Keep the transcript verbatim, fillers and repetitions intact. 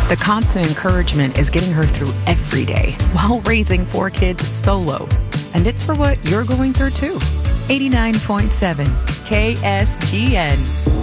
The constant encouragement is getting her through every day while raising four kids solo. And it's for what you're going through too. eighty-nine point seven K S G N.